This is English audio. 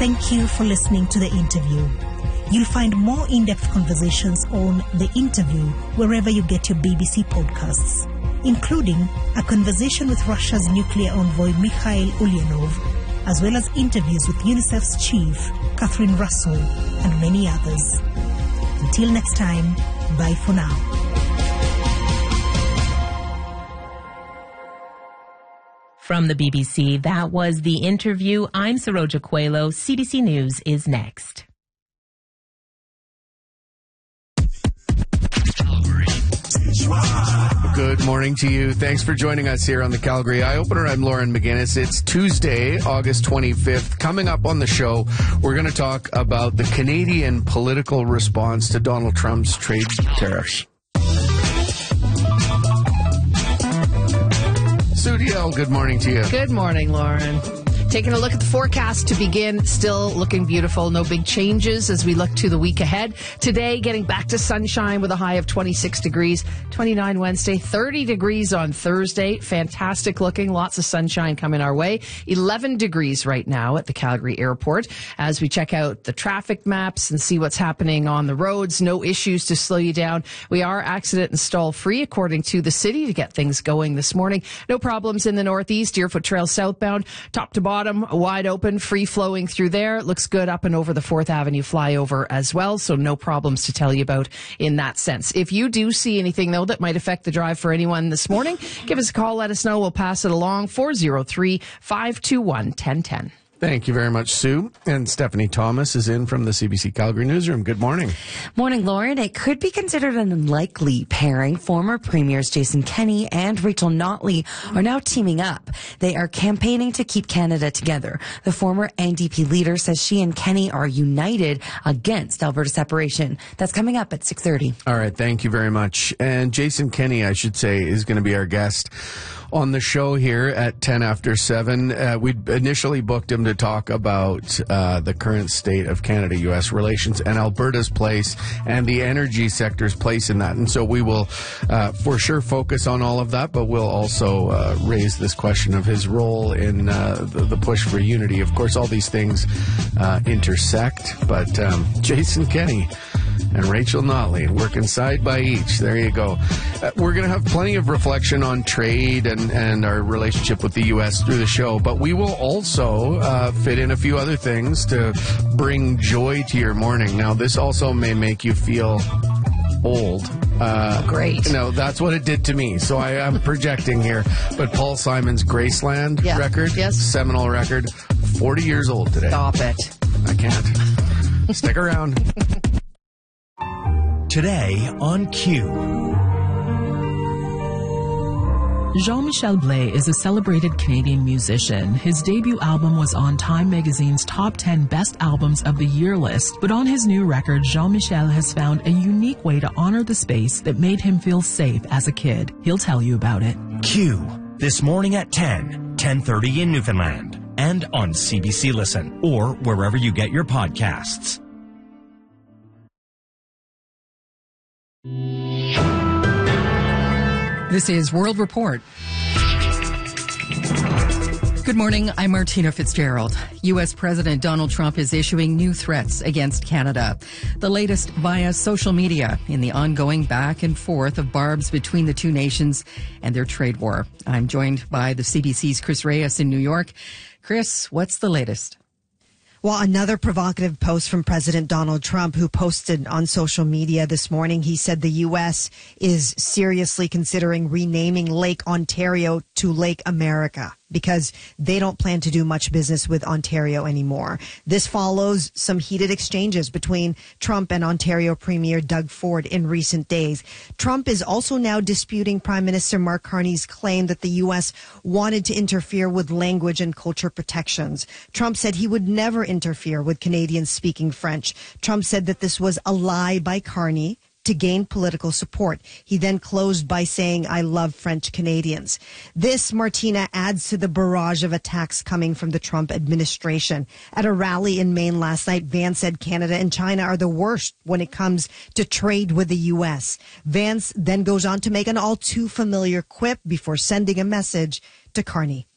Thank you for listening to the interview. You'll find more in-depth conversations on The Interview wherever you get your BBC podcasts, including a conversation with Russia's nuclear envoy Mikhail Ulyanov, as well as interviews with UNICEF's chief, Catherine Russell, and many others. Until next time, bye for now. From the BBC, that was The Interview. I'm Saroja Coelho. CBC News is next. Good morning to you. Thanks for joining us here on the Calgary Eye Opener. I'm Lauren McGinnis. It's Tuesday, August 25th. Coming up on the show, we're going to talk about the Canadian political response to Donald Trump's trade tariffs. Sue Diel, good morning to you. Good morning, Lauren. Taking a look at the forecast to begin, still looking beautiful. No big changes as we look to the week ahead. Today, getting back to sunshine with a high of 26 degrees, 29 Wednesday, 30 degrees on Thursday. Fantastic looking. Lots of sunshine coming our way. 11 degrees right now at the Calgary Airport. As we check out the traffic maps and see what's happening on the roads, no issues to slow you down. We are accident and stall free according to the city to get things going this morning. No problems in the northeast. Deerfoot Trail southbound, top to bottom, wide open, free flowing through there. Looks good up and over the 4th Avenue flyover as well, so no problems to tell you about in that sense. If you do see anything, though, that might affect the drive for anyone this morning, give us a call, let us know. We'll pass it along, 403-521-1010. Thank you very much, Sue. And Stephanie Thomas is in from the CBC Calgary newsroom. Good morning. Morning, Lauren. It could be considered an unlikely pairing. Former Premiers Jason Kenney and Rachel Notley are now teaming up. They are campaigning to keep Canada together. The former NDP leader says she and Kenney are united against Alberta separation. That's coming up at 6:30. All right. Thank you very much. And Jason Kenney, I should say, is going to be our guest on the show here at 10 after 7. We'd initially booked him to talk about the current state of Canada-U.S. relations and Alberta's place and the energy sector's place in that. And so we will for sure focus on all of that, but we'll also raise this question of his role in the push for unity. Of course, all these things intersect, but Jason Kenney and Rachel Notley working side by each. There you go. We're going to have plenty of reflection on trade and our relationship with the U.S. through the show, but we will also fit in a few other things to bring joy to your morning. Now, this also may make you feel old. Great. No, that's what it did to me. So I am projecting here. But Paul Simon's Graceland record, seminal record, 40 years old today. Stop it. I can't. Stick around. Today on Q. Jean-Michel Blais is a celebrated Canadian musician. His debut album was on Time magazine's top 10 best albums of the year list. But on his new record, Jean-Michel has found a unique way to honor the space that made him feel safe as a kid. He'll tell you about it. Q. This morning at 10:30 in Newfoundland. And on CBC Listen or wherever you get your podcasts. This is World Report. Good morning, I'm Martina Fitzgerald. U.S. President Donald Trump is issuing new threats against Canada. The latest via social media in the ongoing back and forth of barbs between the two nations and their trade war. I'm joined by the CBC's Chris Reyes in New York. Chris, what's the latest? Well, another provocative post from President Donald Trump, who posted on social media this morning. He said the U.S. is seriously considering renaming Lake Ontario to Lake America because they don't plan to do much business with Ontario anymore. This follows some heated exchanges between Trump and Ontario Premier Doug Ford in recent days. Trump is also now disputing Prime Minister Mark Carney's claim that the U.S. wanted to interfere with language and culture protections. Trump said he would never interfere with Canadians speaking French. Trump said that this was a lie by Carney to gain political support. He then closed by saying, "I love French Canadians." This, Martina, adds to the barrage of attacks coming from the Trump administration. At a rally in Maine last night, Vance said Canada and China are the worst when it comes to trade with the U.S. Vance then goes on to make an all too familiar quip before sending a message to Carney.